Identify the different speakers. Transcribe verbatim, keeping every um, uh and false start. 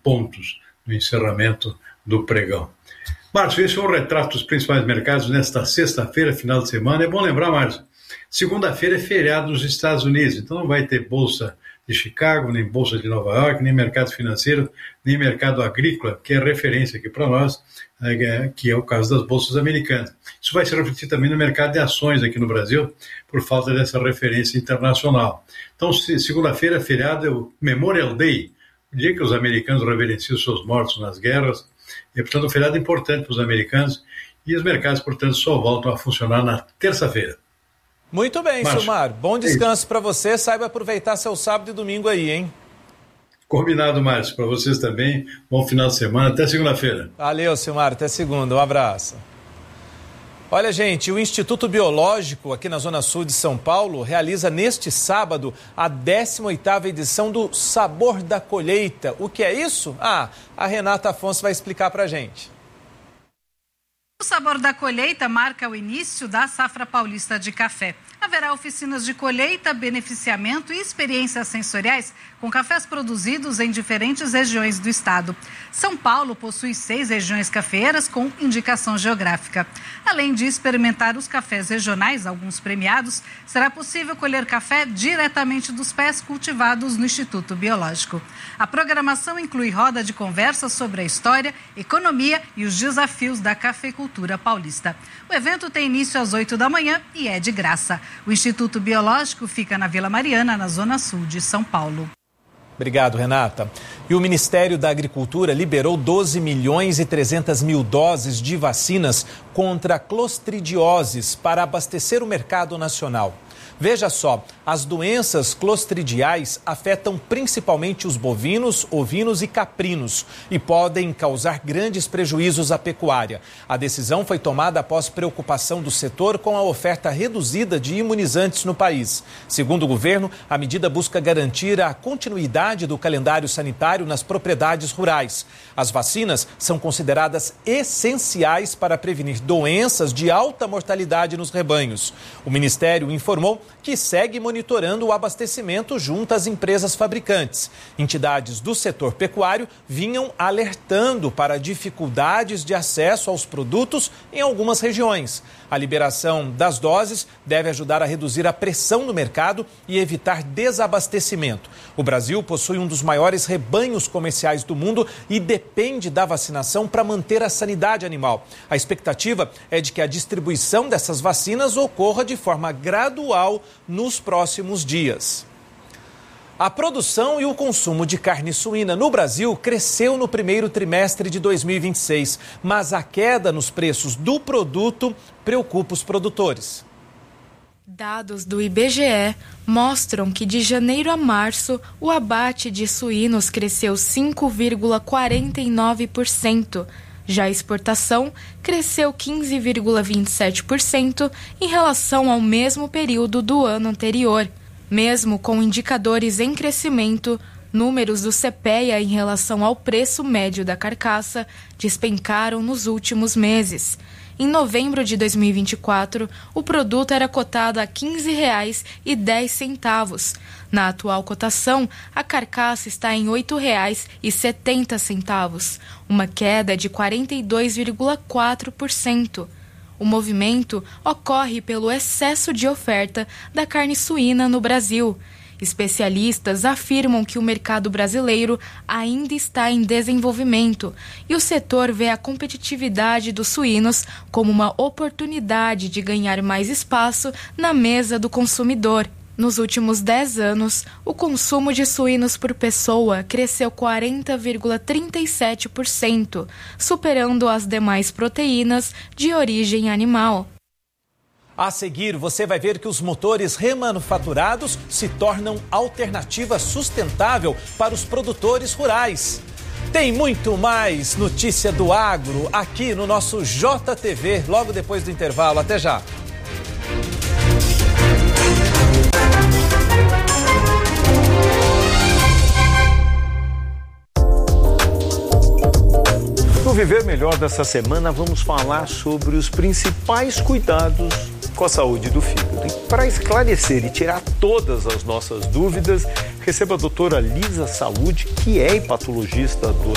Speaker 1: pontos no encerramento do pregão. Márcio, esse é um retrato dos principais mercados nesta sexta-feira, final de semana. É bom lembrar, Márcio, segunda-feira é feriado nos Estados Unidos, então não vai ter Bolsa de Chicago, nem Bolsa de Nova York, nem mercado financeiro, nem mercado agrícola, que é referência aqui para nós, que é o caso das bolsas americanas. Isso vai se refletir também no mercado de ações aqui no Brasil, por falta dessa referência internacional. Então, segunda-feira, feriado, é o Memorial Day, o dia que os americanos reverenciam seus mortos nas guerras, e é, portanto, um feriado importante para os americanos, e os mercados, portanto, só voltam a funcionar na terça-feira.
Speaker 2: Muito bem, Márcio. Silmar. Bom descanso para você. Saiba aproveitar seu sábado e domingo aí, hein?
Speaker 1: Combinado, Márcio. Para vocês também. Bom final de semana. Até segunda-feira.
Speaker 2: Valeu, Silmar. Até segunda. Um abraço. Olha, gente, o Instituto Biológico aqui na Zona Sul de São Paulo realiza neste sábado a décima oitava edição do Sabor da Colheita. O que é isso? Ah, a Renata Afonso vai explicar para a gente.
Speaker 3: O Sabor da Colheita marca o início da safra paulista de café. Haverá oficinas de colheita, beneficiamento e experiências sensoriais com cafés produzidos em diferentes regiões do estado. São Paulo possui seis regiões cafeeiras com indicação geográfica. Além de experimentar os cafés regionais, alguns premiados, será possível colher café diretamente dos pés cultivados no Instituto Biológico. A programação inclui roda de conversa sobre a história, economia e os desafios da cafeicultura paulista. O evento tem início às oito da manhã e é de graça. O Instituto Biológico fica na Vila Mariana, na Zona Sul de São Paulo.
Speaker 2: Obrigado, Renata. E o Ministério da Agricultura liberou doze milhões e trezentas mil doses de vacinas contra a clostridioses para abastecer o mercado nacional. Veja só, as doenças clostridiais afetam principalmente os bovinos, ovinos e caprinos e podem causar grandes prejuízos à pecuária. A decisão foi tomada após preocupação do setor com a oferta reduzida de imunizantes no país. Segundo o governo, a medida busca garantir a continuidade do calendário sanitário nas propriedades rurais. As vacinas são consideradas essenciais para prevenir doenças de alta mortalidade nos rebanhos. O Ministério informou que segue monitorando o abastecimento junto às empresas fabricantes. Entidades do setor pecuário vinham alertando para dificuldades de acesso aos produtos em algumas regiões. A liberação das doses deve ajudar a reduzir a pressão no mercado e evitar desabastecimento. O Brasil possui um dos maiores rebanhos comerciais do mundo e depende da vacinação para manter a sanidade animal. A expectativa é de que a distribuição dessas vacinas ocorra de forma gradual nos próximos dias. A produção e o consumo de carne suína no Brasil cresceu no primeiro trimestre de dois mil e vinte e seis, mas a queda nos preços do produto preocupa os produtores.
Speaker 4: Dados do I B G E mostram que de janeiro a março o abate de suínos cresceu cinco vírgula quarenta e nove por cento. Já a exportação cresceu quinze vírgula vinte e sete por cento em relação ao mesmo período do ano anterior. Mesmo com indicadores em crescimento, números do CEPEA em relação ao preço médio da carcaça despencaram nos últimos meses. Em novembro de dois mil e vinte e quatro, o produto era cotado a quinze reais e dez centavos. Na atual cotação, a carcaça está em oito reais e setenta centavos, uma queda de quarenta e dois vírgula quatro por cento. O movimento ocorre pelo excesso de oferta da carne suína no Brasil. Especialistas afirmam que o mercado brasileiro ainda está em desenvolvimento e o setor vê a competitividade dos suínos como uma oportunidade de ganhar mais espaço na mesa do consumidor. Nos últimos dez anos, o consumo de suínos por pessoa cresceu quarenta vírgula trinta e sete por cento, superando as demais proteínas de origem animal.
Speaker 2: A seguir, você vai ver que os motores remanufaturados se tornam alternativa sustentável para os produtores rurais. Tem muito mais notícia do agro aqui no nosso J T V, logo depois do intervalo. Até já!
Speaker 5: No Viver Melhor dessa semana, vamos falar sobre os principais cuidados com a saúde do fígado. E para esclarecer e tirar todas as nossas dúvidas, receba a doutora Lisa Saúde, que é hepatologista do